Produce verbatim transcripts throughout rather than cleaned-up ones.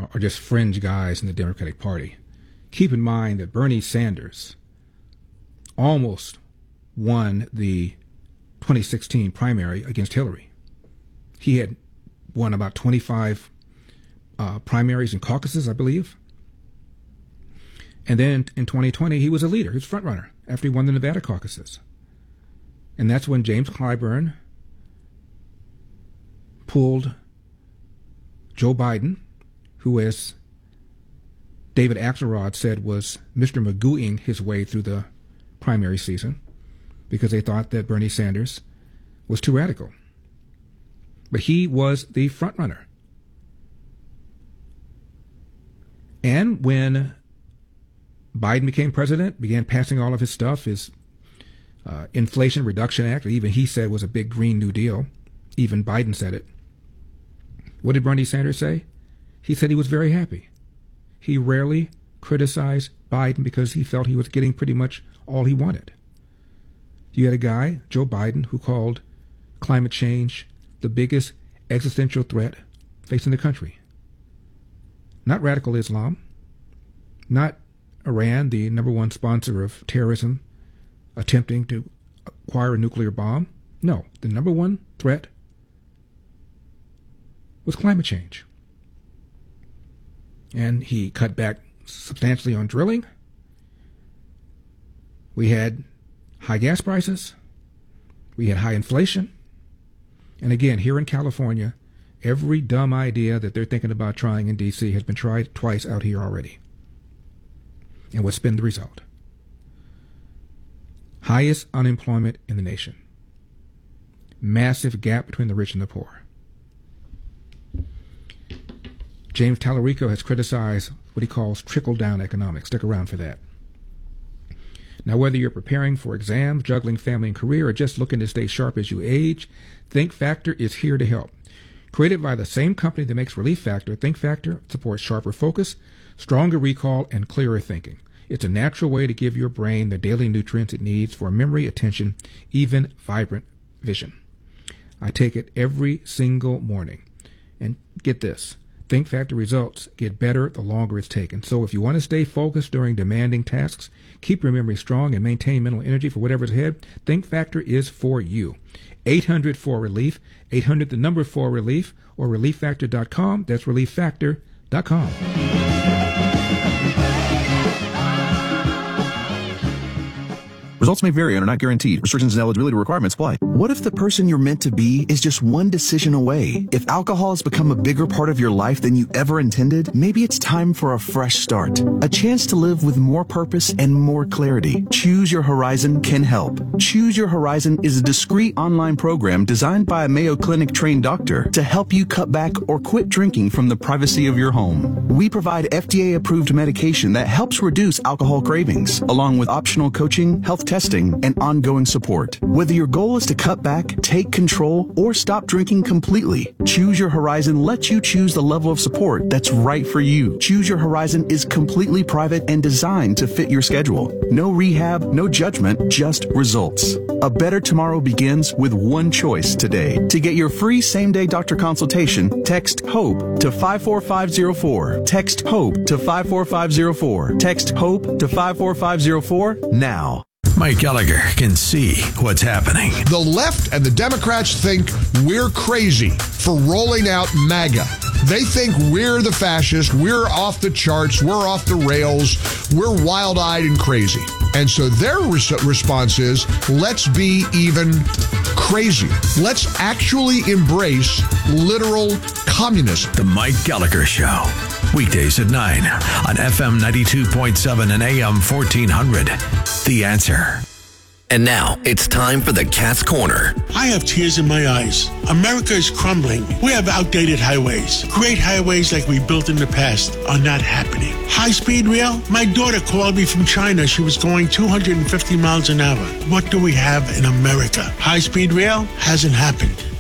are just fringe guys in the Democratic Party. Keep in mind that Bernie Sanders almost won the twenty sixteen primary against Hillary. He had won about twenty-five uh, primaries and caucuses, I believe. And then in twenty twenty, he was a leader. He was front runner after he won the Nevada caucuses. And that's when James Clyburn pulled Joe Biden, who, as David Axelrod said, was Mister Magooing his way through the primary season because they thought that Bernie Sanders was too radical. But he was the front runner. And when Biden became president, began passing all of his stuff, his uh, Inflation Reduction Act, even he said was a big Green New Deal. Even Biden said it. What did Bernie Sanders say? He said he was very happy. He rarely criticized Biden because he felt he was getting pretty much all he wanted. You had a guy, Joe Biden, who called climate change the biggest existential threat facing the country. Not radical Islam, not Iran, the number one sponsor of terrorism, attempting to acquire a nuclear bomb. No, the number one threat was climate change. And he cut back substantially on drilling. We had high gas prices. We had high inflation. And again, here in California, every dumb idea that they're thinking about trying in D C has been tried twice out here already. And what's been the result? Highest unemployment in the nation. Massive gap between the rich and the poor. James Tallarico has criticized what he calls trickle-down economics. Stick around for that. Now, whether you're preparing for exams, juggling family and career, or just looking to stay sharp as you age, Think Factor is here to help. Created by the same company that makes Relief Factor, Think Factor supports sharper focus, stronger recall, and clearer thinking. It's a natural way to give your brain the daily nutrients it needs for memory, attention, even vibrant vision. I take it every single morning. And get this, Think Factor results get better the longer it's taken. So if you want to stay focused during demanding tasks, keep your memory strong, and maintain mental energy for whatever's ahead, Think Factor is for you. eight hundred four relief, eight hundred the number four relief, or relief factor dot com. That's relief factor dot com. Results may vary and are not guaranteed. Restrictions and eligibility requirements apply. What if the person you're meant to be is just one decision away? If alcohol has become a bigger part of your life than you ever intended, maybe it's time for a fresh start. A chance to live with more purpose and more clarity. Choose Your Horizon can help. Choose Your Horizon is a discreet online program designed by a Mayo Clinic trained doctor to help you cut back or quit drinking from the privacy of your home. We provide F D A-approved medication that helps reduce alcohol cravings, along with optional coaching, health testing, and ongoing support. Whether your goal is to cut back, take control, or stop drinking completely, Choose Your Horizon lets you choose the level of support that's right for you. Choose Your Horizon is completely private and designed to fit your schedule. No rehab, no judgment, just results. A better tomorrow begins with one choice today. To get your free same-day doctor consultation, text HOPE to five four five zero four. Text HOPE to five four five zero four. Text HOPE to five four five zero four now. Mike Gallagher can see what's happening. The left and the Democrats think we're crazy for rolling out MAGA. They think we're the fascists, we're off the charts, we're off the rails, we're wild-eyed and crazy. And so their res- response is, let's be even crazier. Let's actually embrace literal communism. The Mike Gallagher Show. Weekdays at nine on F M ninety-two point seven and A M fourteen hundred. The Answer. And now it's time for the Cat's Corner. I have tears in my eyes. America is crumbling. We have outdated highways. Great highways like we built in the past are not happening. High-speed rail? My daughter called me from China. She was going two hundred fifty miles an hour. What do we have in America? High-speed rail hasn't happened.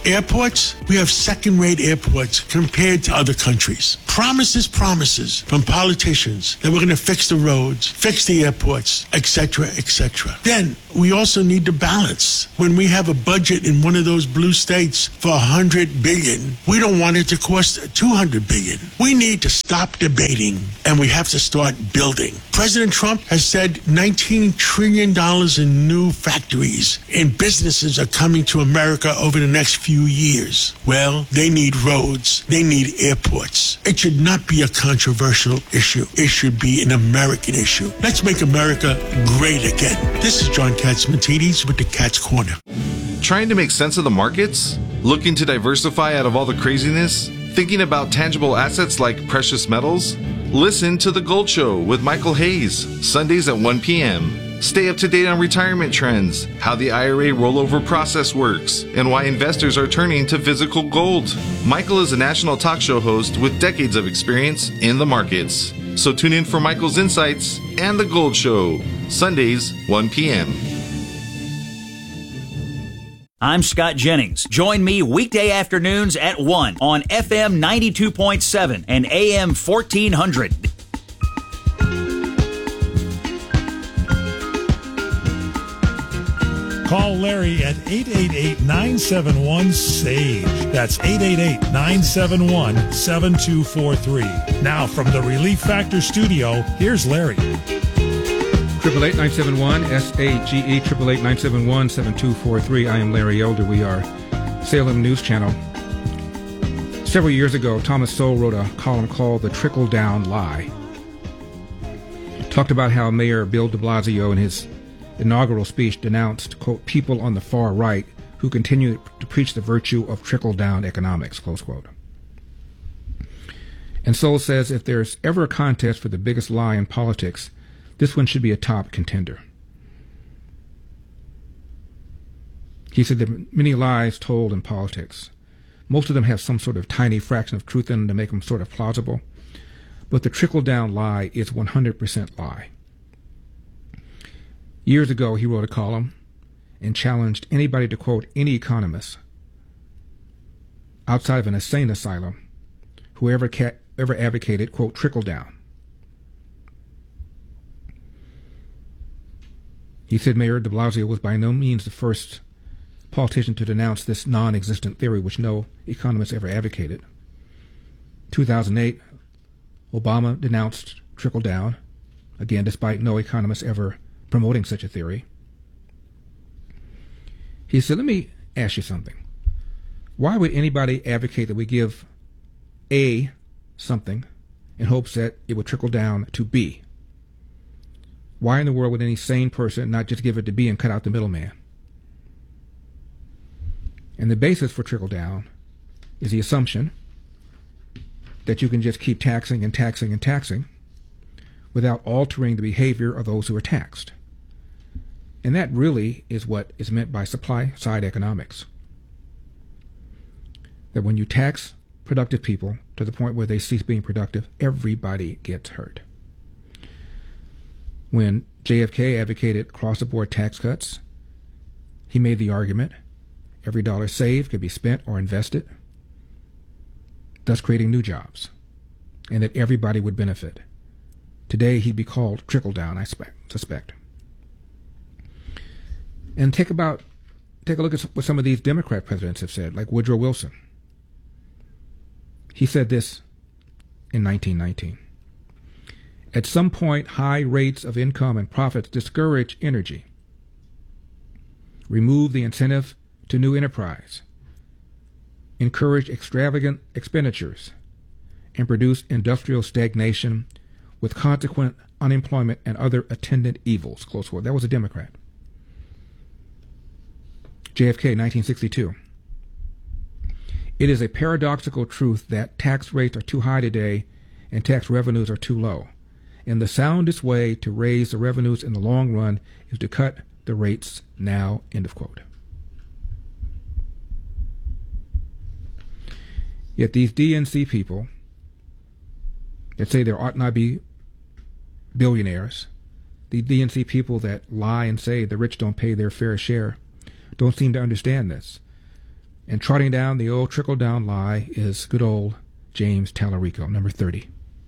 Airports, we have second-rate airports compared to other countries. Promises, promises from politicians that we're going to fix the roads, fix the airports, et cetera, et cetera. Then we also need to balance. When we have a budget in one of those blue states for one hundred billion dollars, we don't want it to cost two hundred billion dollars. We need to stop debating, and we have to start building. President Trump has said nineteen trillion dollars in new factories and businesses are coming to America over the next few years. Well, they need roads. They need airports. It should not be a controversial issue. It should be an American issue. Let's make America great again. This is John Catsimatidis with the Cat's Corner. Trying to make sense of the markets? Looking to diversify out of all the craziness? Thinking about tangible assets like precious metals? Listen to The Gold Show with Michael Hayes, Sundays at one p.m. Stay up to date on retirement trends, how the I R A rollover process works, and why investors are turning to physical gold. Michael is a national talk show host with decades of experience in the markets. So tune in for Michael's insights and The Gold Show, Sundays, one p.m. I'm Scott Jennings. Join me weekday afternoons at one on F M ninety-two point seven and A M fourteen hundred. Call Larry at eight eight eight, nine seven one, S A G E. That's eight eight eight, nine seven one, seven two four three. Now from the Relief Factor studio, here's Larry. Triple eight nine seven one S A G E, triple eight nine seven one seven two four three. I am Larry Elder. We are Salem News Channel. Several years ago, Thomas Sowell wrote a column called "The Trickle Down Lie." Talked about how Mayor Bill de Blasio in his inaugural speech denounced, quote, people on the far right who continue to preach the virtue of trickle down economics, close quote. And Sowell says if there's ever a contest for the biggest lie in politics, this one should be a top contender. He said there are many lies told in politics. Most of them have some sort of tiny fraction of truth in them to make them sort of plausible. But the trickle-down lie is one hundred percent lie. Years ago, he wrote a column and challenged anybody to quote any economist outside of an insane asylum who ever, ca- ever advocated, quote, trickle-down. He said Mayor de Blasio was by no means the first politician to denounce this non-existent theory, which no economist ever advocated. two thousand eight, Obama denounced trickle-down, again, despite no economist ever promoting such a theory. He said, let me ask you something. Why would anybody advocate that we give A something in hopes that it would trickle down to B? Why in the world would any sane person not just give it to B and cut out the middleman? And the basis for trickle down is the assumption that you can just keep taxing and taxing and taxing without altering the behavior of those who are taxed. And that really is what is meant by supply side economics. That when you tax productive people to the point where they cease being productive, everybody gets hurt. When J F K advocated across-the-board tax cuts, he made the argument every dollar saved could be spent or invested, thus creating new jobs, and that everybody would benefit. Today, he'd be called trickle-down, I suspect. And take about take a look at what some of these Democrat presidents have said, like Woodrow Wilson. He said this in nineteen nineteen. At some point, high rates of income and profits discourage energy, remove the incentive to new enterprise, encourage extravagant expenditures, and produce industrial stagnation with consequent unemployment and other attendant evils, close quote. That was a Democrat. J F K, nineteen sixty-two. It is a paradoxical truth that tax rates are too high today and tax revenues are too low. And the soundest way to raise the revenues in the long run is to cut the rates now, end of quote. Yet these D N C people that say there ought not be billionaires, the D N C people that lie and say the rich don't pay their fair share, don't seem to understand this. And trotting down the old trickle-down lie is good old James Tallarico, number thirty.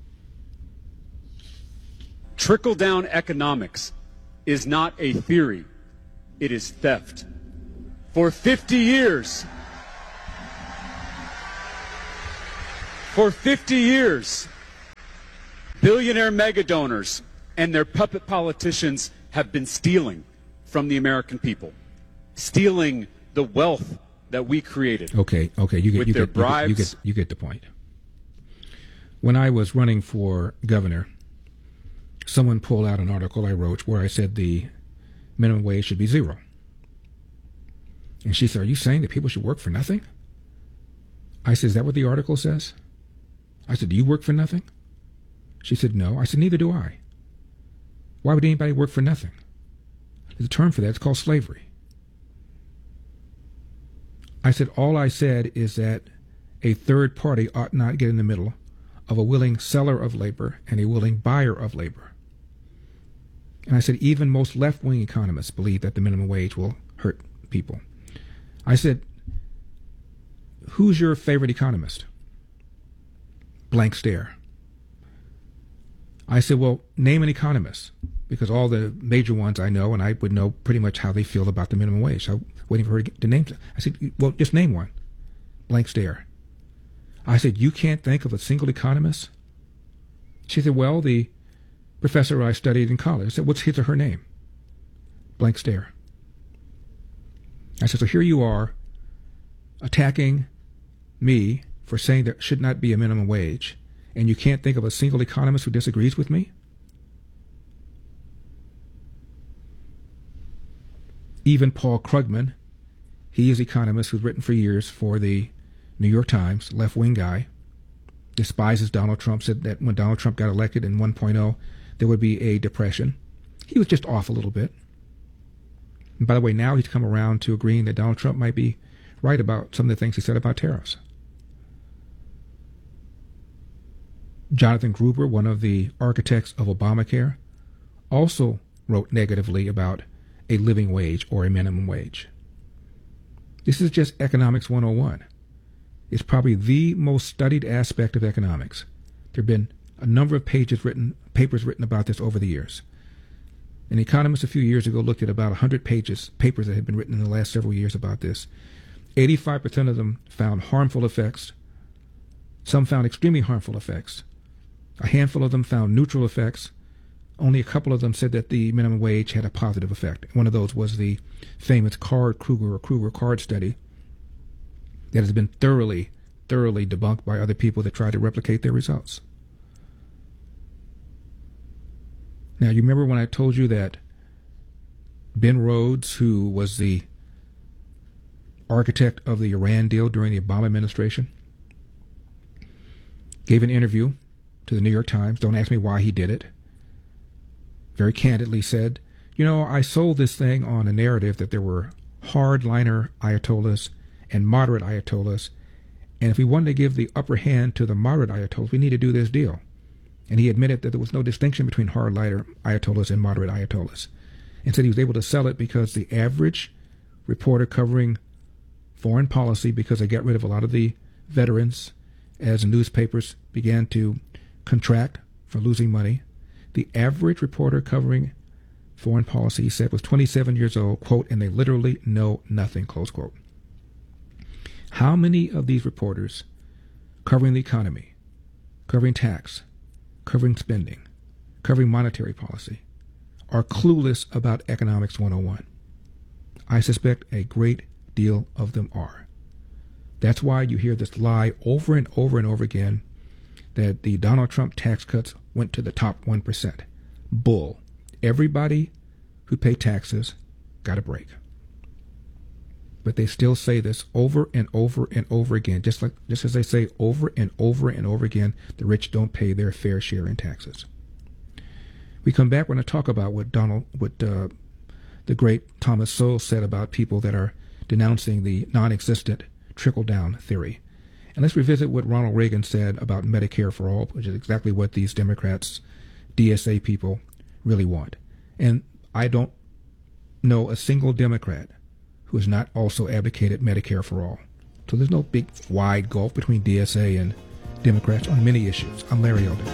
Trickle-down economics is not a theory. It is theft. For fifty years, for fifty years, billionaire mega donors and their puppet politicians have been stealing from the American people, stealing the wealth that we created. Okay, okay, you get with you their get, bribes. You get, you get you get the point. When I was running for governor, someone pulled out an article I wrote where I said the minimum wage should be zero. And she said, "Are you saying that people should work for nothing?" I said, "Is that what the article says?" I said, "Do you work for nothing?" She said, "No." I said, "Neither do I. Why would anybody work for nothing?" There's a term for that. It's called slavery. I said, all I said is that a third party ought not get in the middle of a willing seller of labor and a willing buyer of labor. And I said, even most left-wing economists believe that the minimum wage will hurt people. I said, who's your favorite economist? Blank stare. I said, well, name an economist, because all the major ones I know, and I would know pretty much how they feel about the minimum wage. So waiting for her to, get, to name them. I said, well, just name one. Blank stare. I said, you can't think of a single economist? She said, well, the professor I studied in college. I said, what's his or her name? Blank stare. I said, so here you are attacking me for saying there should not be a minimum wage, and you can't think of a single economist who disagrees with me? Even Paul Krugman, he is an economist who's written for years for the New York Times, left-wing guy, despises Donald Trump, said that when Donald Trump got elected in one point oh, there would be a depression. He was just off a little bit. And by the way, now he's come around to agreeing that Donald Trump might be right about some of the things he said about tariffs. Jonathan Gruber, one of the architects of Obamacare, also wrote negatively about a living wage or a minimum wage. This is just economics one oh one. It's probably the most studied aspect of economics. There have been a number of pages written, papers written about this over the years. An economist a few years ago looked at about one hundred pages, papers that had been written in the last several years about this. eighty-five percent of them found harmful effects. Some found extremely harmful effects. A handful of them found neutral effects. Only a couple of them said that the minimum wage had a positive effect. One of those was the famous Card-Kruger or Kruger-Card study that has been thoroughly, thoroughly debunked by other people that try to replicate their results. Now, you remember when I told you that Ben Rhodes, who was the architect of the Iran deal during the Obama administration, gave an interview to the New York Times. Don't ask me why he did it. Very candidly said, you know, I sold this thing on a narrative that there were hardliner Ayatollahs and moderate Ayatollahs, and if we wanted to give the upper hand to the moderate Ayatollahs, we need to do this deal. And he admitted that there was no distinction between hardliner Ayatollahs and moderate Ayatollahs, and said he was able to sell it because the average reporter covering foreign policy, because they got rid of a lot of the veterans as the newspapers began to contract for losing money, the average reporter covering foreign policy, he said, was twenty-seven years old, quote, and they literally know nothing, close quote. How many of these reporters covering the economy, covering tax, covering spending, covering monetary policy, are clueless about economics one oh one? I suspect a great deal of them are. That's why you hear this lie over and over and over again that the Donald Trump tax cuts went to the top one percent. Bull. Everybody who paid taxes got a break. But they still say this over and over and over again, just like just as they say over and over and over again, the rich don't pay their fair share in taxes. We come back, we're going to talk about what Donald, what uh, the great Thomas Sowell said about people that are denouncing the non-existent trickle-down theory. And let's revisit what Ronald Reagan said about Medicare for All, which is exactly what these Democrats, D S A people, really want. And I don't know a single Democrat who has not also advocated Medicare for All. So there's no big wide gulf between D S A and Democrats on many issues. I'm Larry Elder.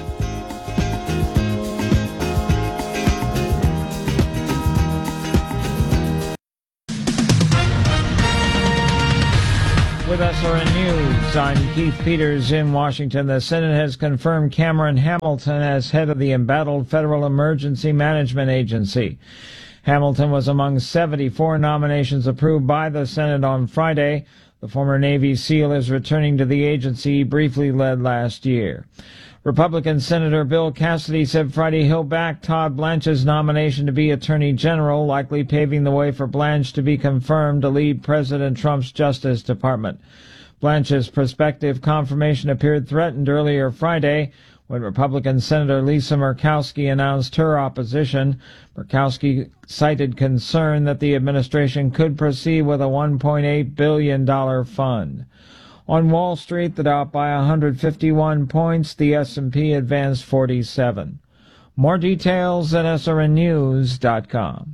With S R N News, I'm Keith Peters in Washington. The Senate has confirmed Cameron Hamilton as head of the embattled Federal Emergency Management Agency. Hamilton was among seventy-four nominations approved by the Senate on Friday. The former Navy SEAL is returning to the agency he briefly led last year. Republican Senator Bill Cassidy said Friday he'll back Todd Blanche's nomination to be Attorney General, likely paving the way for Blanche to be confirmed to lead President Trump's Justice Department. Blanche's prospective confirmation appeared threatened earlier Friday when Republican Senator Lisa Murkowski announced her opposition. Murkowski cited concern that the administration could proceed with a one point eight billion dollars fund. On Wall Street, the Dow by one hundred fifty-one points, the S and P advanced forty-seven. More details at S R N news dot com.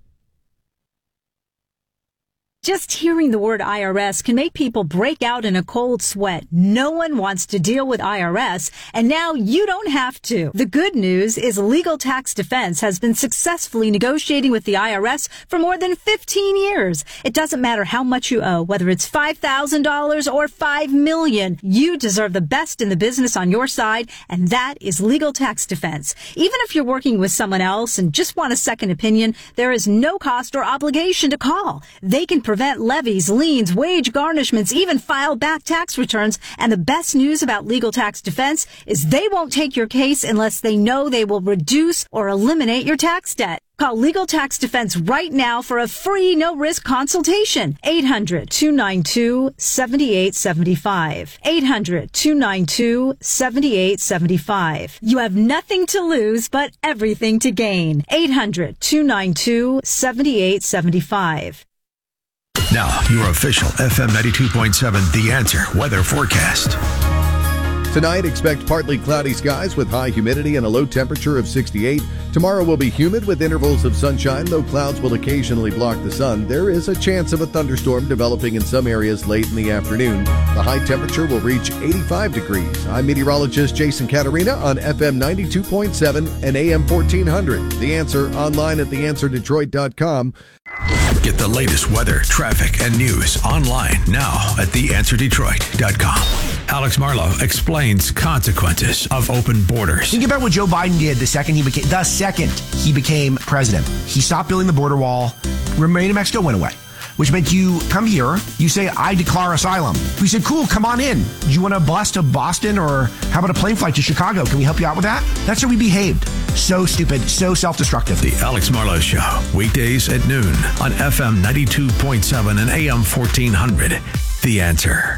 Just hearing the word I R S can make people break out in a cold sweat. No one wants to deal with I R S, and now you don't have to. The good news is Legal Tax Defense has been successfully negotiating with the I R S for more than fifteen years. It doesn't matter how much you owe, whether it's five thousand dollars or five million dollars. You deserve the best in the business on your side, and that is Legal Tax Defense. Even if you're working with someone else and just want a second opinion, there is no cost or obligation to call. They can prevent levies, liens, wage garnishments, even file back tax returns. And the best news about Legal Tax Defense is they won't take your case unless they know they will reduce or eliminate your tax debt. Call Legal Tax Defense right now for a free, no-risk consultation. eight hundred, two nine two, seven eight seven five. eight hundred, two nine two, seven eight seven five. You have nothing to lose, but everything to gain. eight hundred, two nine two, seven eight seven five. Now, your official F M ninety-two point seven The Answer weather forecast. Tonight, expect partly cloudy skies with high humidity and a low temperature of sixty-eight. Tomorrow will be humid with intervals of sunshine, though clouds will occasionally block the sun. There is a chance of a thunderstorm developing in some areas late in the afternoon. The high temperature will reach eighty-five degrees. I'm meteorologist Jason Caterina on F M ninety-two point seven and A M fourteen hundred. The Answer online at the answer detroit dot com. Get the latest weather, traffic, and news online now at the answer detroit dot com. Alex Marlowe explains consequences of open borders. Think about what Joe Biden did the second he became the second he became president. He stopped building the border wall. Remain in Mexico went away, which meant you come here, you say, I declare asylum. We said, cool, come on in. Do you want a bus to Boston, or how about a plane flight to Chicago? Can we help you out with that? That's how we behaved. So stupid, so self-destructive. The Alex Marlowe Show, weekdays at noon on F M ninety-two point seven and A M fourteen hundred. The Answer.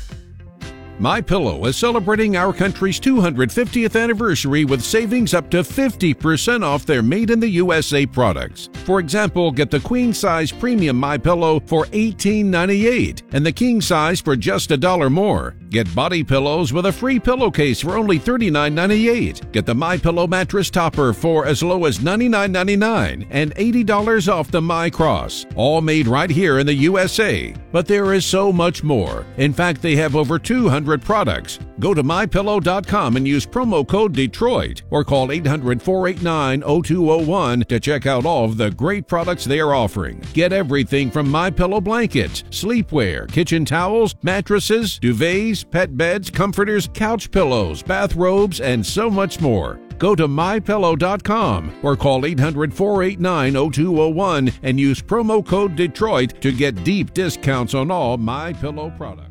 MyPillow is celebrating our country's two hundred fiftieth anniversary with savings up to fifty percent off their made-in-the-U S A products. For example, get the queen-size premium MyPillow for eighteen ninety-eight and the king-size for just a dollar more. Get body pillows with a free pillowcase for only thirty-nine ninety-eight. Get the MyPillow mattress topper for as low as ninety-nine ninety-nine and eighty dollars off the MyCross. All made right here in the U S A. But there is so much more. In fact, they have over two hundred products. Go to my pillow dot com and use promo code Detroit or call eight hundred, four eight nine, oh two oh one to check out all of the great products they are offering. Get everything from MyPillow blankets, sleepwear, kitchen towels, mattresses, duvets, pet beds, comforters, couch pillows, bathrobes, and so much more. Go to my pillow dot com or call eight hundred, four eight nine, oh two oh one and use promo code Detroit to get deep discounts on all MyPillow products.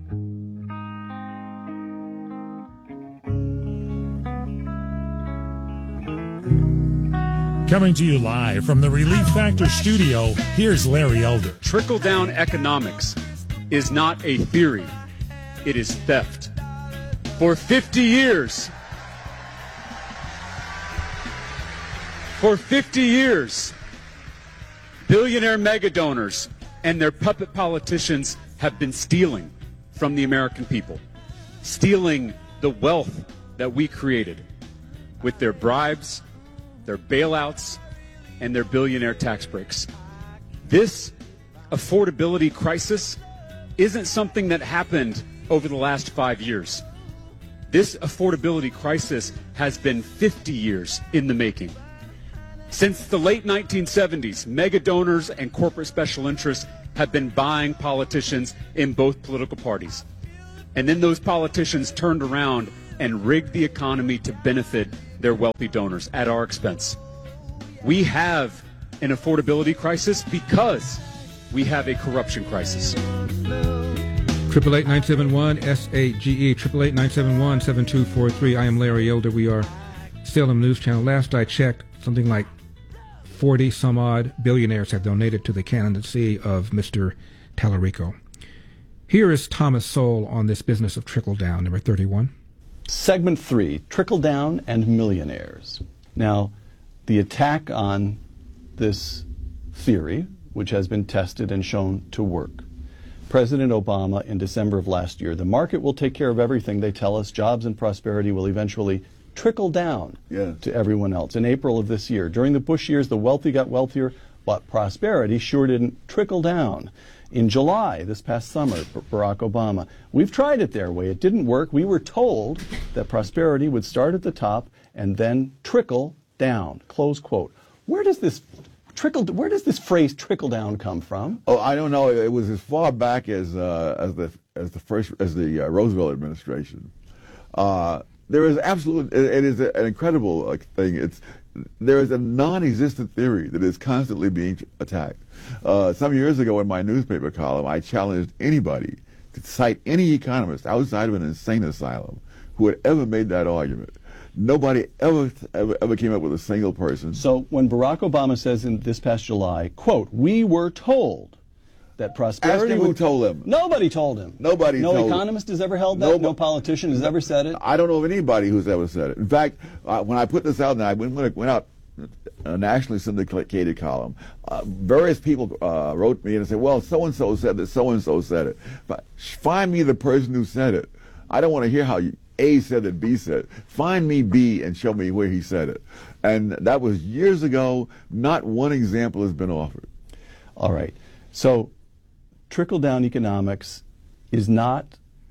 Coming to you live from the Relief Factor studio, here's Larry Elder. Trickle-down economics is not a theory. It is theft. For fifty years, for fifty years, billionaire mega donors and their puppet politicians have been stealing from the American people, stealing the wealth that we created with their bribes, their bailouts, and their billionaire tax breaks. This affordability crisis isn't something that happened over the last five years. This affordability crisis has been fifty years in the making. Since the late nineteen seventies, mega donors and corporate special interests have been buying politicians in both political parties. And then those politicians turned around and rigged the economy to benefit their wealthy donors at our expense. We have an affordability crisis because we have a corruption crisis. Triple eight nine seven one S A G E, triple eight nine seven one seven two four three. I am Larry Elder. We are Salem News Channel. Last I checked, something like forty some odd billionaires have donated to the candidacy of Mister Tallarico. Here is Thomas Sowell on this business of trickle down, number thirty-one. Segment three, trickle down and millionaires. Now, the attack on this theory, which has been tested and shown to work. President Obama in December of last year, the market will take care of everything, they tell us. Jobs and prosperity will eventually trickle down yes. to everyone else. In April of this year, during the Bush years, the wealthy got wealthier, but prosperity sure didn't trickle down. In July, this past summer, Barack Obama, we've tried it their way. It didn't work. We were told that prosperity would start at the top and then trickle down, close quote. Where does this trickle, where does this phrase trickle down come from? Oh, I don't know. It was as far back as, uh, as the, as the first, as the uh, Roosevelt administration. Uh, There is absolute, it is an incredible uh, thing. It's, there is a non-existent theory that is constantly being attacked. Uh, some years ago in my newspaper column, I challenged anybody to cite any economist outside of an insane asylum who had ever made that argument. Nobody ever, ever, ever came up with a single person. So when Barack Obama says in this past July, quote, we were told that prosperity. Ask him who told him. Nobody told him. Nobody no told him. No economist has ever held that. No, no politician has ever said it. I don't know of anybody who's ever said it. In fact, uh, when I put this out, and I went, went out a nationally syndicated column, uh, various people uh, wrote me and said, well, so-and-so said that, so-and-so said it. But find me the person who said it. I don't want to hear how you, A said that B said it. Find me B and show me where he said it. And that was years ago. Not one example has been offered. All right. So trickle-down economics is not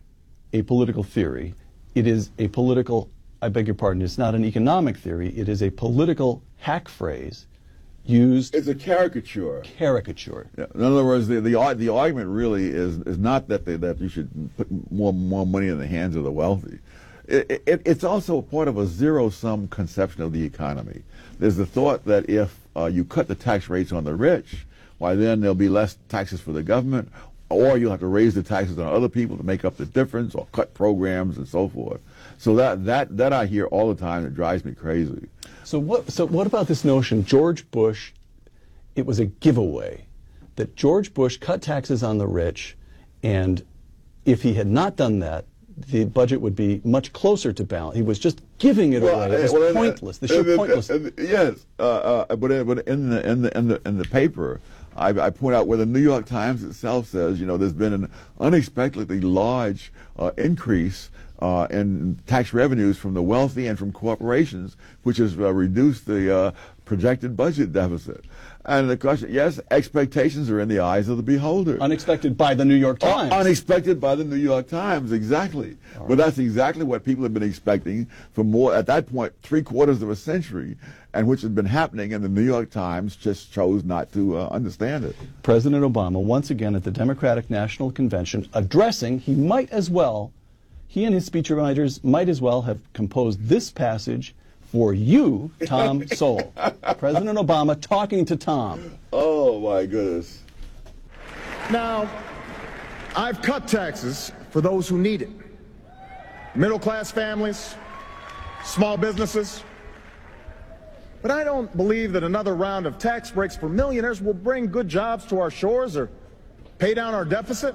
a political theory. It is a political, I beg your pardon, it's not an economic theory. It is a political hack phrase used. It's a caricature. Caricature. Yeah. In other words, the, the, the argument really is, is not that, they, that you should put more, more money in the hands of the wealthy. It, it, it's also part of a zero-sum conception of the economy. There's the thought that if uh, you cut the tax rates on the rich, why then there'll be less taxes for the government, or you'll have to raise the taxes on other people to make up the difference, or cut programs and so forth. So that that that I hear all the time. It drives me crazy. So what? So what about this notion, George Bush? It was a giveaway that George Bush cut taxes on the rich, and if he had not done that, the budget would be much closer to balance. He was just giving it well, away. It was well, pointless. The sheer pointless. Yes, uh, uh, but, but in the in the in the in the paper, I, I point out where the New York Times itself says, you know, there's been an unexpectedly large uh, increase uh, in tax revenues from the wealthy and from corporations, which has uh, reduced the uh, projected budget deficit. And the question, yes, expectations are in the eyes of the beholder. Unexpected by the New York Times. Uh, unexpected by the New York Times, exactly. Right. But that's exactly what people have been expecting for more, at that point, three quarters of a century, and which has been happening, and the New York Times just chose not to uh, understand it. President Obama, once again at the Democratic National Convention, addressing, he might as well, he and his speechwriters might as well have composed this passage for you, Tom Sowell. President Obama talking to Tom. Oh, my goodness. Now, I've cut taxes for those who need it. Middle-class families, small businesses. But I don't believe that another round of tax breaks for millionaires will bring good jobs to our shores or pay down our deficit.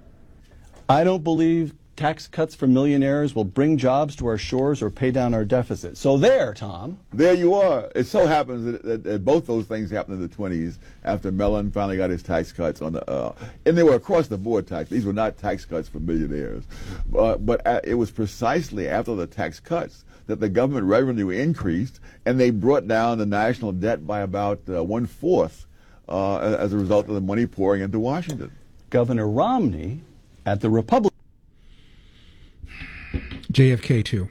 I don't believe tax cuts for millionaires will bring jobs to our shores or pay down our deficit. So there, Tom. There you are. It so happens that, that, that both those things happened in the twenties after Mellon finally got his tax cuts on the, uh, and they were across the board tax. These were not tax cuts for millionaires. Uh, but uh, it was precisely after the tax cuts that the government revenue increased, and they brought down the national debt by about uh, one-fourth uh, as a result of the money pouring into Washington. Governor Romney at the Republican J F K, too.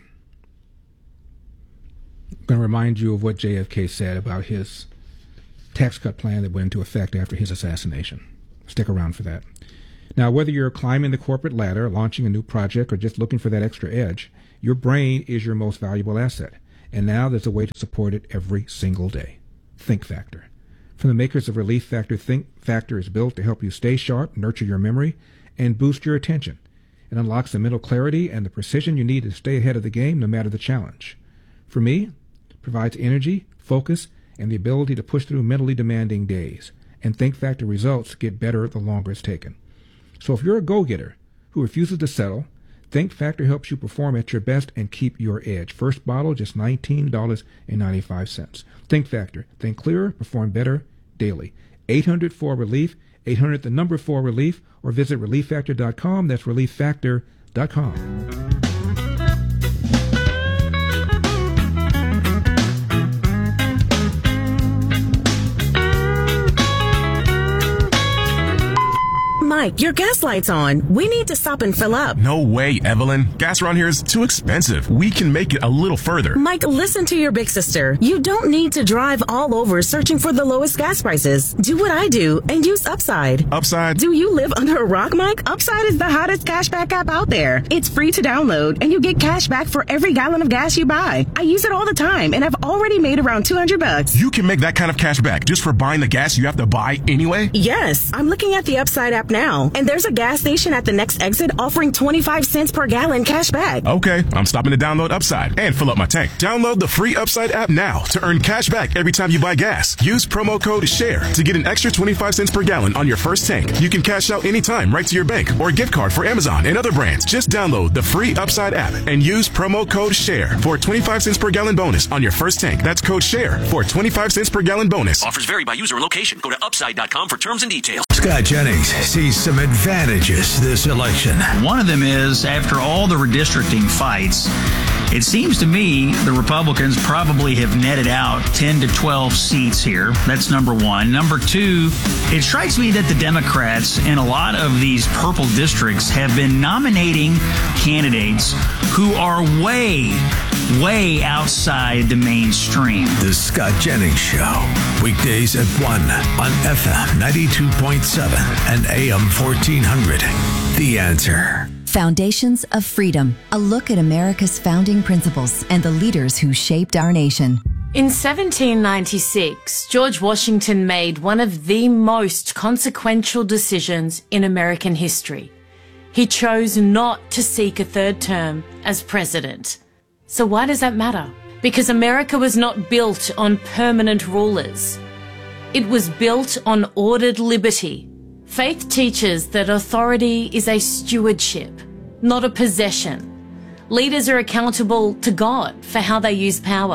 I'm going to remind you of what J F K said about his tax cut plan that went into effect after his assassination. Stick around for that. Now, whether you're climbing the corporate ladder, launching a new project, or just looking for that extra edge, your brain is your most valuable asset. And now there's a way to support it every single day. Think Factor. From the makers of Relief Factor, Think Factor is built to help you stay sharp, nurture your memory, and boost your attention. It unlocks the mental clarity and the precision you need to stay ahead of the game no matter the challenge. For me, it provides energy, focus, and the ability to push through mentally demanding days. And Think Factor results get better the longer it's taken. So if you're a go-getter who refuses to settle, Think Factor helps you perform at your best and keep your edge. First bottle, just nineteen dollars and ninety-five cents. Think Factor. Think clearer, perform better daily. eight hundred four relief, eight hundred the number four relief, or visit relief factor dot com. That's relief factor dot com. Mike, your gas light's on. We need to stop and fill up. No way, Evelyn. Gas around here is too expensive. We can make it a little further. Mike, listen to your big sister. You don't need to drive all over searching for the lowest gas prices. Do what I do and use Upside. Upside? Do you live under a rock, Mike? Upside is the hottest cashback app out there. It's free to download, and you get cash back for every gallon of gas you buy. I use it all the time, and I've already made around two hundred bucks. You can make that kind of cash back just for buying the gas you have to buy anyway? Yes. I'm looking at the Upside app now. And there's a gas station at the next exit offering twenty-five cents per gallon cash back. Okay, I'm stopping to download Upside and fill up my tank. Download the free Upside app now to earn cash back every time you buy gas. Use promo code SHARE to get an extra twenty-five cents per gallon on your first tank. You can cash out anytime right to your bank or gift card for Amazon and other brands. Just download the free Upside app and use promo code SHARE for a twenty-five cents per gallon bonus on your first tank. That's code SHARE for twenty-five cents per gallon bonus. Offers vary by user and location. Go to upside dot com for terms and details. Scott Jennings sees some advantages this election. One of them is, after all the redistricting fights, it seems to me the Republicans probably have netted out ten to twelve seats here. That's number one. Number two, it strikes me that the Democrats in a lot of these purple districts have been nominating candidates who are way, way outside the mainstream. The Scott Jennings Show. Weekdays at one on F M ninety-two point seven and A M fourteen hundred. The Answer. Foundations of Freedom, a look at America's founding principles and the leaders who shaped our nation. In seventeen ninety-six, George Washington made one of the most consequential decisions in American history. He chose not to seek a third term as president. So why does that matter? Because America was not built on permanent rulers. It was built on ordered liberty. Faith teaches that authority is a stewardship, not a possession. Leaders are accountable to God for how they use power.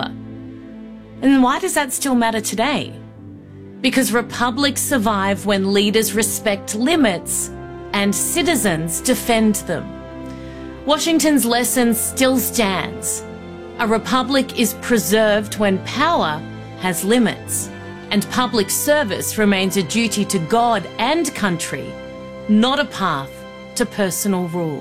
And why does that still matter today? Because republics survive when leaders respect limits and citizens defend them. Washington's lesson still stands. A republic is preserved when power has limits, and public service remains a duty to God and country, not a path to personal rule.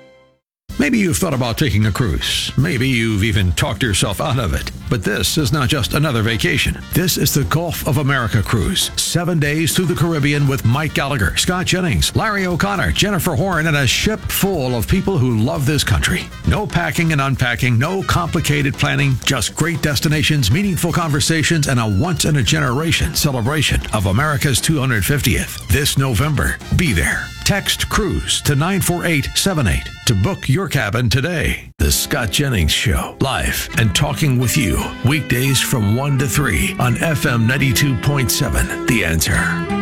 Maybe you've thought about taking a cruise. Maybe you've even talked yourself out of it. But this is not just another vacation. This is the Gulf of America cruise. Seven days through the Caribbean with Mike Gallagher, Scott Jennings, Larry O'Connor, Jennifer Horn, and a ship full of people who love this country. No packing and unpacking, no complicated planning, just great destinations, meaningful conversations, and a once-in-a-generation celebration of America's two hundred fiftieth. This November, be there. Text CRUISE to nine four eight seven eight to book your cabin today. The Scott Jennings Show, live and talking with you, weekdays from one to three on F M ninety-two point seven, The Answer.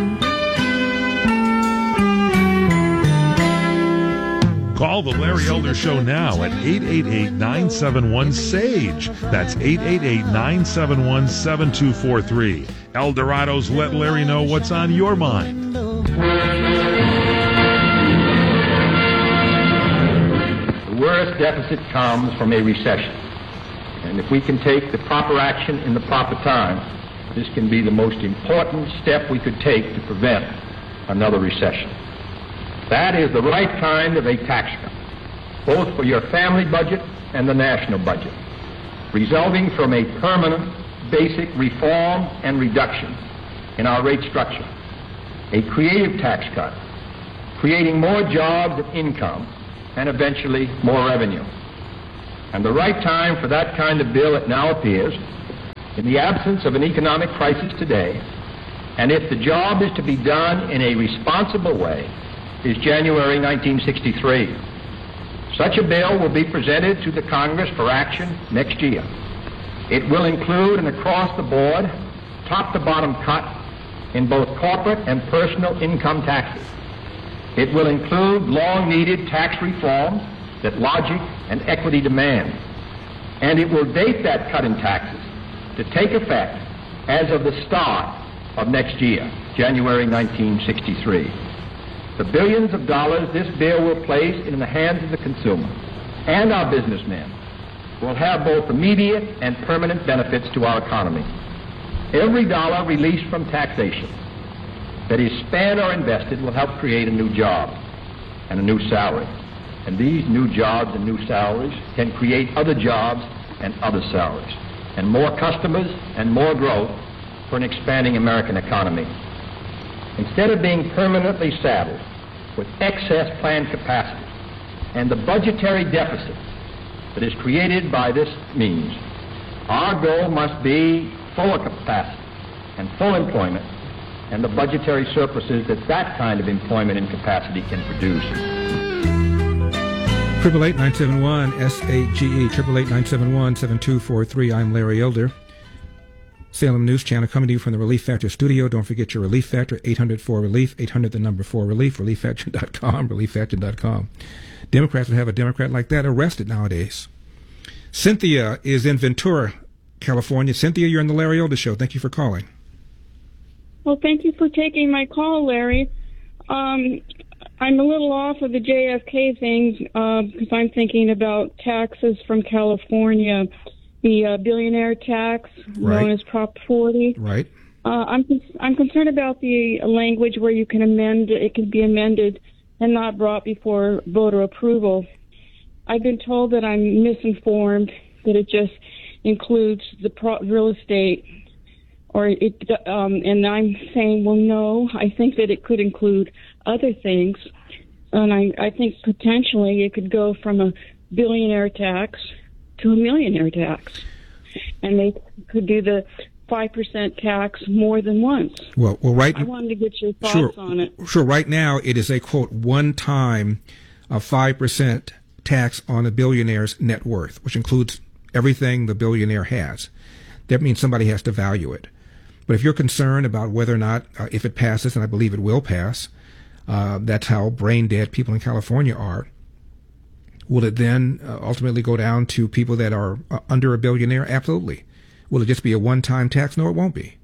Call the Larry Elder Show now at eight eight eight, nine seven one, SAGE. That's eight eight eight, nine seven one, seven two four three. Eldorado's Let Larry Know What's on Your Mind. The worst deficit comes from a recession. And if we can take the proper action in the proper time, this can be the most important step we could take to prevent another recession. That is the right kind of a tax cut. both for your family budget and the national budget, resulting from a permanent basic reform and reduction in our rate structure, a creative tax cut, creating more jobs and income, and eventually more revenue. And the right time for that kind of bill, it now appears, in the absence of an economic crisis today, and if the job is to be done in a responsible way, is January nineteen sixty-three. Such a bill will be presented to the Congress for action next year. It will include an across-the-board, top-to-bottom cut in both corporate and personal income taxes. It will include long-needed tax reforms that logic and equity demand. And it will date that cut in taxes to take effect as of the start of next year, January nineteen sixty-three. The billions of dollars this bill will place in the hands of the consumer and our businessmen will have both immediate and permanent benefits to our economy. Every dollar released from taxation that is spent or invested will help create a new job and a new salary. And these new jobs and new salaries can create other jobs and other salaries, and more customers and more growth for an expanding American economy. Instead of being permanently saddled with excess planned capacity and the budgetary deficit that is created by this means, our goal must be full capacity and full employment and the budgetary surpluses that that kind of employment and capacity can produce. Triple eight nine seven one S A G E triple eight nine seven one seven two four three. I'm Larry Elder. Salem News Channel coming to you from the Relief Factor studio. Don't forget your Relief Factor, eight hundred four relief, eight hundred the number four relief, relief factor dot com, relief factor dot com. Democrats would have a Democrat like that arrested nowadays. Cynthia is in Ventura, California. Cynthia, you're on the Larry Elder Show. Thank you for calling. Well, thank you for taking my call, Larry. Um, I'm a little off of the J F K thing because uh, I'm thinking about taxes from California, the uh, billionaire tax Right. known as Prop forty. Right. Uh, I'm I'm concerned about the language where you can amend it can be amended and not brought before voter approval. I've been told that I'm misinformed, that it just includes the pro- real estate, or it, um, and I'm saying, well, no, I think that it could include other things, and I, I think potentially it could go from a billionaire tax to a millionaire tax, and they could do the five percent tax more than once. Well, well, right. I wanted to get your thoughts Sure. on it. Sure. Right now, it is a quote one-time uh, five percent tax on a billionaire's net worth, which includes everything the billionaire has. That means somebody has to value it. But if you're concerned about whether or not, uh, if it passes, and I believe it will pass, uh, that's how brain dead people in California are. Will it then uh, ultimately go down to people that are uh, under a billionaire? Absolutely. Will it just be a one-time tax? No, it won't be.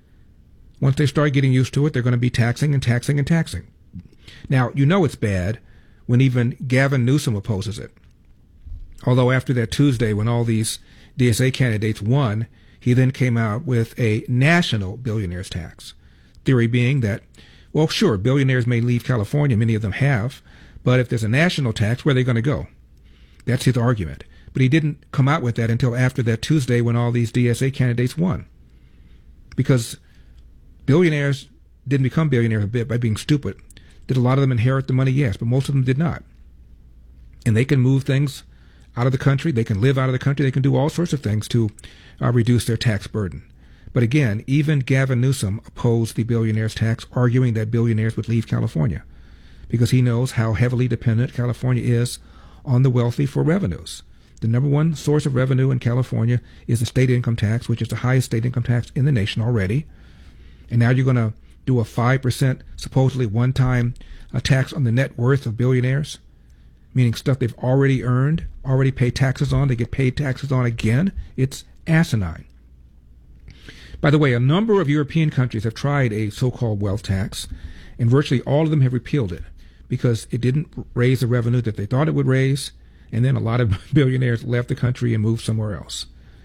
Once they start getting used to it, they're going to be taxing and taxing and taxing. Now, you know it's bad when even Gavin Newsom opposes it. Although after that Tuesday when all these D S A candidates won, he then came out with a national billionaires tax. Theory being that, well, sure, billionaires may leave California, many of them have, but if there's a national tax, where are they going to go? That's his argument. But he didn't come out with that until after that Tuesday when all these D S A candidates won. Because billionaires didn't become billionaires a bit by being stupid. Did a lot of them inherit the money? Yes, but most of them did not. And they can move things out of the country. They can live out of the country. They can do all sorts of things to uh, reduce their tax burden. But again, even Gavin Newsom opposed the billionaires tax, arguing that billionaires would leave California because he knows how heavily dependent California is on the wealthy for revenues. The number one source of revenue in California is the state income tax, which is the highest state income tax in the nation already. And now you're going to do a five percent supposedly one-time uh, tax on the net worth of billionaires, meaning stuff they've already earned, already paid taxes on, they get paid taxes on again. It's asinine. By the way, a number of European countries have tried a so-called wealth tax, and virtually all of them have repealed it because it didn't raise the revenue that they thought it would raise, and then a lot of billionaires left the country and moved somewhere else.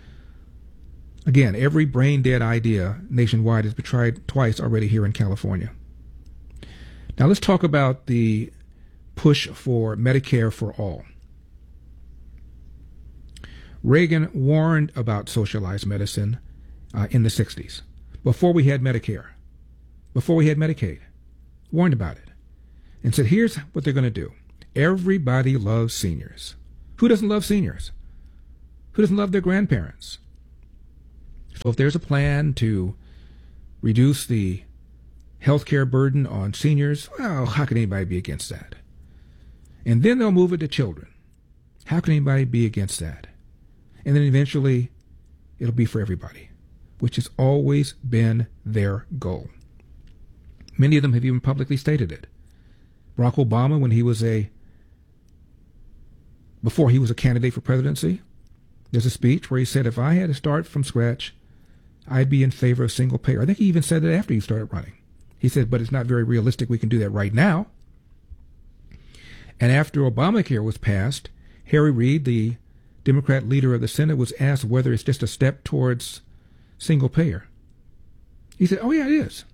Again, every brain-dead idea nationwide has been tried twice already here in California. Now let's talk about the push for Medicare for all. Reagan warned about socialized medicine uh, in the sixties, before we had Medicare, before we had Medicaid, warned about it, and said, here's what they're going to do. Everybody loves seniors. Who doesn't love seniors? Who doesn't love their grandparents? So if there's a plan to reduce the health care burden on seniors, well, how can anybody be against that? And then they'll move it to children. How can anybody be against that? And then eventually it'll be for everybody, which has always been their goal. Many of them have even publicly stated it. Barack Obama, when he was a, before he was a candidate for presidency, there's a speech where he said, if I had to start from scratch, I'd be in favor of single payer. I think he even said it after he started running. He said, but it's not very realistic. We can do that right now. And after Obamacare was passed, Harry Reid, the Democrat leader of the Senate, was asked whether it's just a step towards single payer. He said, oh, yeah, it is.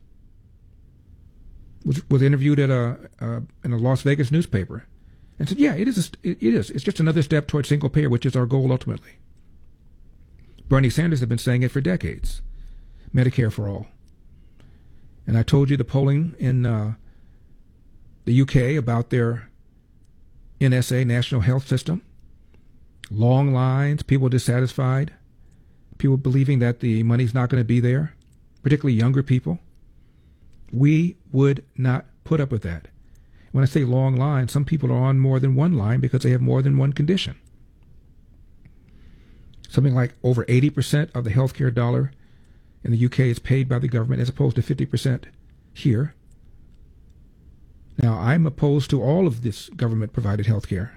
Was, was interviewed at a, uh, in a Las Vegas newspaper and said, yeah, it is, a, it, it is. It's just another step towards single payer, which is our goal ultimately. Bernie Sanders has been saying it for decades. Medicare for all. And I told you the polling in uh, the U K about their N S A, National Health System. Long lines, people dissatisfied, people believing that the money's not going to be there, particularly younger people. We would not put up with that. When I say long lines, some people are on more than one line because they have more than one condition. Something like over eighty percent of the healthcare dollar in the U K is paid by the government as opposed to fifty percent here. Now, I'm opposed to all of this government-provided healthcare.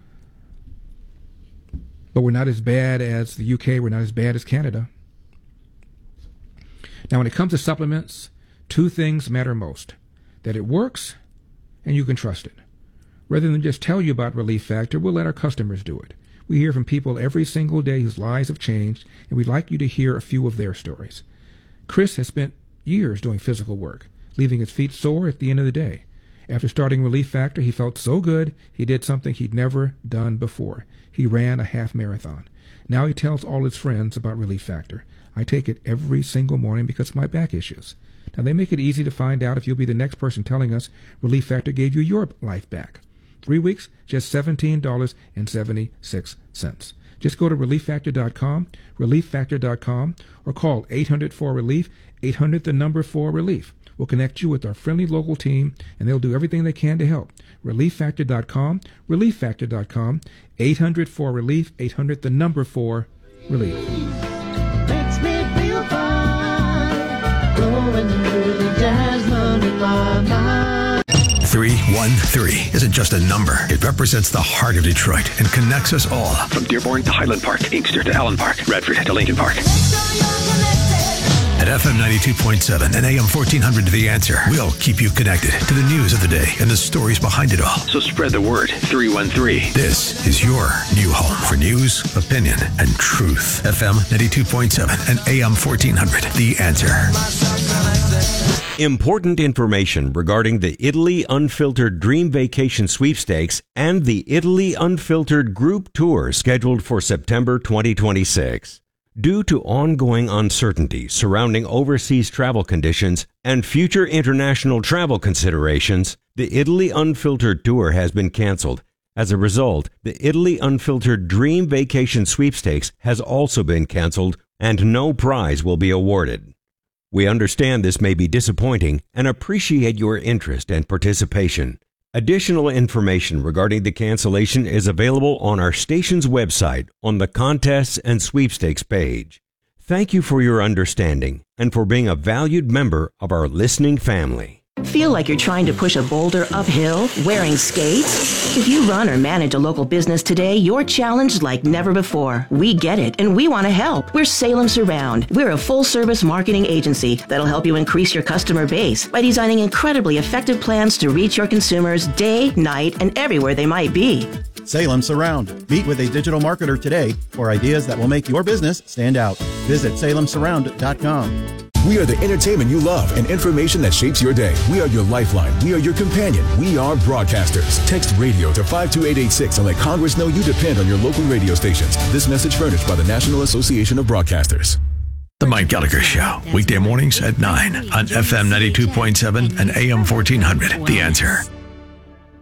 But we're not as bad as the U K. We're not as bad as Canada. Now, when it comes to supplements, two things matter most. That it works and you can trust it. Rather than just tell you about Relief Factor, we'll let our customers do it. We hear from people every single day whose lives have changed, and we'd like you to hear a few of their stories. Chris has spent years doing physical work, leaving his feet sore at the end of the day. After starting Relief Factor, he felt so good, he did something he'd never done before. He ran a half marathon. Now he tells all his friends about Relief Factor. I take it every single morning because of my back issues. Now, they make it easy to find out if you'll be the next person telling us Relief Factor gave you your life back. Three weeks, just seventeen dollars and seventy-six cents. Just go to relief factor dot com, relief factor dot com, or call eight hundred four relief, eight hundred the number four relief. We'll connect you with our friendly local team, and they'll do everything they can to help. relief factor dot com, relief factor dot com, eight hundred four relief, eight hundred the number four relief. Makes me feel fine, going through the jasmine in my mind. three one three isn't just a number. It represents the heart of Detroit and connects us all. From Dearborn to Highland Park, Inkster to Allen Park, Radford to Lincoln Park. At F M ninety-two point seven and A M fourteen hundred to The Answer, we'll keep you connected to the news of the day and the stories behind it all. So spread the word. three one three. This is your new home for news, opinion, and truth. F M ninety-two point seven and A M fourteen hundred. The Answer. Important information regarding the Italy Unfiltered Dream Vacation Sweepstakes and the Italy Unfiltered Group Tour scheduled for September twenty twenty-six. Due to ongoing uncertainty surrounding overseas travel conditions and future international travel considerations, the Italy Unfiltered Tour has been canceled. As a result, the Italy Unfiltered Dream Vacation Sweepstakes has also been canceled, and no prize will be awarded. We understand this may be disappointing and appreciate your interest and participation. Additional information regarding the cancellation is available on our station's website on the Contests and Sweepstakes page. Thank you for your understanding and for being a valued member of our listening family. Feel like you're trying to push a boulder uphill wearing skates? If you run or manage a local business today, you're challenged like never before. We get it, and we want to help. We're Salem Surround. We're a full-service marketing agency that'll help you increase your customer base by designing incredibly effective plans to reach your consumers day, night, and everywhere they might be. Salem Surround. Meet with a digital marketer today for ideas that will make your business stand out. Visit salem surround dot com. We are the entertainment you love and information that shapes your day. We are your lifeline. We are your companion. We are broadcasters. Text radio to five two eight eight six and let Congress know you depend on your local radio stations. This message furnished by the National Association of Broadcasters. The Mike Gallagher Show, weekday mornings at nine on F M ninety-two point seven and A M fourteen hundred. The Answer.